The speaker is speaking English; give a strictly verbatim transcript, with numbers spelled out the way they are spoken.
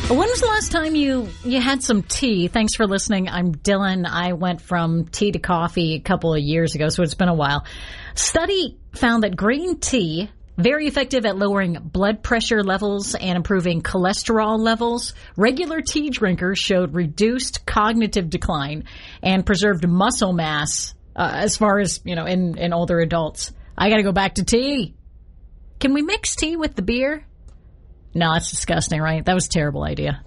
When was the last time you, you had some tea? Thanks for listening. I'm Dylan. I went from tea to coffee a couple of years ago, so it's been a while. Study found that green tea, very effective at lowering blood pressure levels and improving cholesterol levels. Regular tea drinkers showed reduced cognitive decline and preserved muscle mass uh, as far as, you know, in, in older adults. I got to go back to tea. Can we mix tea with the beer? No, that's disgusting, right? That was a terrible idea.